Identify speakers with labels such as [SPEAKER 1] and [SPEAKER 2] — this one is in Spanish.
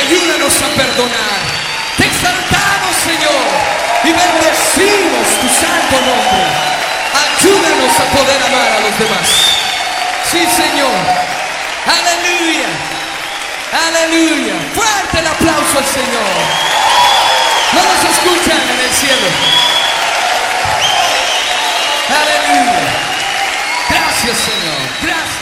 [SPEAKER 1] ayúdanos a perdonar. Te exaltamos, Señor, y bendecimos tu santo nombre. Ayúdanos a poder amar a los demás. Sí, Señor. Aleluya. Aleluya. Fuerte el aplauso al Señor. No nos escuchan en el cielo. Aleluya. Gracias, Señor. Gracias.